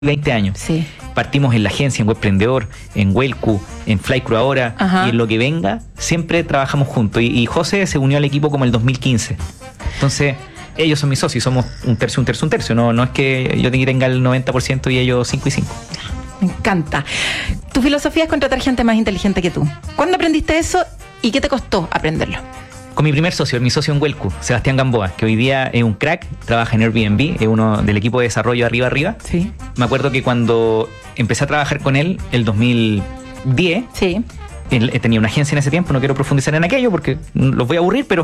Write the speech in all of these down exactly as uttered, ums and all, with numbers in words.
veinte años. Sí. Partimos en la agencia, en Webprendedor, en Wellcu, en Flycrew ahora, Ajá. y en lo que venga, siempre trabajamos juntos. Y, y José se unió al equipo como el dos mil quince. Entonces, ellos son mis socios, somos un tercio, un tercio, un tercio. No, no es que yo tenga el noventa por ciento y ellos cinco y cinco. Me encanta. Tu filosofía es contratar gente más inteligente que tú. ¿Cuándo aprendiste eso y qué te costó aprenderlo? Con mi primer socio, mi socio en Wellcu, Sebastián Gamboa, que hoy día es un crack, trabaja en Airbnb, es uno del equipo de desarrollo Arriba Arriba. Sí. Me acuerdo que cuando empecé a trabajar con él, el dos mil diez, Sí. él tenía una agencia en ese tiempo, no quiero profundizar en aquello porque los voy a aburrir, pero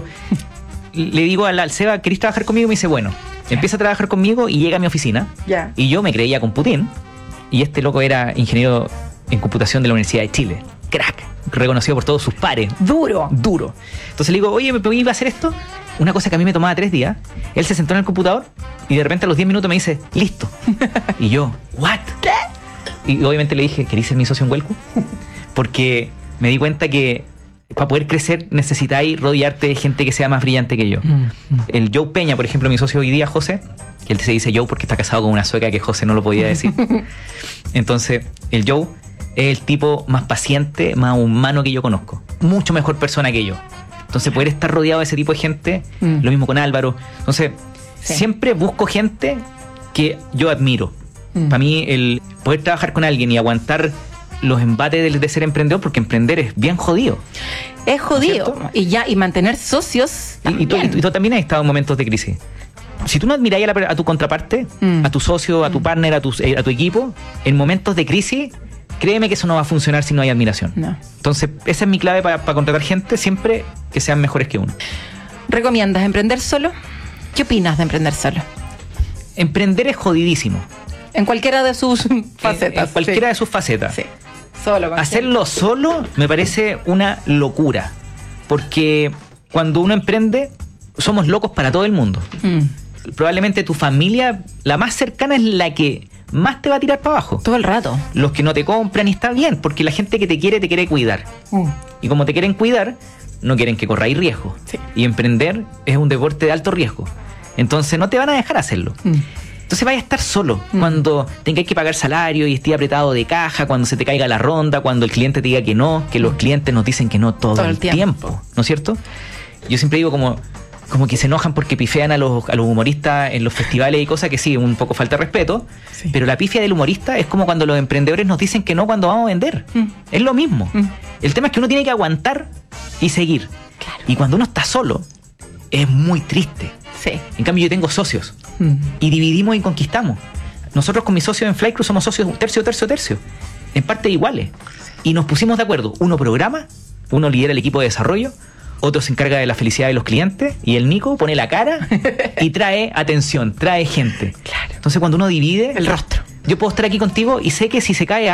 le digo al, al Seba, ¿querés trabajar conmigo? Y me dice, bueno, empieza a trabajar conmigo y llega a mi oficina. Ya. Y yo me creía con Putin, y este loco era ingeniero en computación de la Universidad de Chile. Crack, reconocido por todos sus pares. Duro. Duro. Entonces le digo, oye, ¿me iba a hacer esto? Una cosa que a mí me tomaba tres días. Él se sentó en el computador y de repente a los diez minutos me dice, listo. Y yo, ¿what? ¿Qué? Y obviamente le dije, ¿querés ser mi socio en Wellcu? Porque me di cuenta que para poder crecer necesitáis rodearte de gente que sea más brillante que yo. Mm, mm. El Joe Peña, por ejemplo, mi socio hoy día, José, que él se dice Joe porque está casado con una sueca que José no lo podía decir. Entonces, el Joe es el tipo más paciente, más humano que yo conozco. Mucho mejor persona que yo. Entonces, poder estar rodeado de ese tipo de gente, Mm. lo mismo con Álvaro. Entonces, Sí. siempre busco gente que yo admiro. Mm. Para mí, el poder trabajar con alguien y aguantar los embates de, de ser emprendedor, porque emprender es bien jodido. Es jodido. ¿Cierto? Y ya, y mantener socios. Y, y, tú, y tú- y tú también has estado en momentos de crisis. Si tú no admiráis a, la per- a tu contraparte, Mm. a tu socio, a tu partner, a tu, eh, a tu equipo, en momentos de crisis, créeme que eso no va a funcionar si no hay admiración. No. Entonces, esa es mi clave para contratar gente, siempre que sean mejores que uno. ¿Recomiendas emprender solo? ¿Qué opinas de emprender solo? Emprender es jodidísimo. En cualquiera de sus facetas. En cualquiera de sus facetas. Sí. Solo. con Hacerlo solo me parece una locura. Porque cuando uno emprende, somos locos para todo el mundo. gente. Mm. Probablemente tu familia, la más cercana, es la que más te va a tirar para abajo. Todo el rato. Los que no te compran, y está bien, porque la gente que te quiere, te quiere cuidar. Mm. Y como te quieren cuidar, no quieren que corráis riesgo. Sí. Y emprender es un deporte de alto riesgo. Entonces no te van a dejar hacerlo. Mm. Entonces vaya a estar solo Mm. cuando tengáis que pagar salario y estés apretado de caja, cuando se te caiga la ronda, cuando el cliente te diga que no, que los clientes nos dicen que no todo, Todo el el tiempo. tiempo. ¿No es cierto? Yo siempre digo como, como que se enojan porque pifean a los, a los humoristas en los festivales y cosas que sí, un poco falta de respeto, Sí. pero la pifia del humorista es como cuando los emprendedores nos dicen que no cuando vamos a vender. Mm. Es lo mismo. Mm. El tema es que uno tiene que aguantar y seguir. Claro. Y cuando uno está solo, es muy triste. Sí. En cambio, yo tengo socios Mm. y dividimos y conquistamos. Nosotros con mis socios en Flycrew somos socios tercio, tercio, tercio, en parte iguales. Y nos pusimos de acuerdo. Uno programa, uno lidera el equipo de desarrollo, otro se encarga de la felicidad de los clientes y el Nico pone la cara y trae atención, trae gente. Claro. Entonces cuando uno divide, El rostro. yo puedo estar aquí contigo y sé que si se cae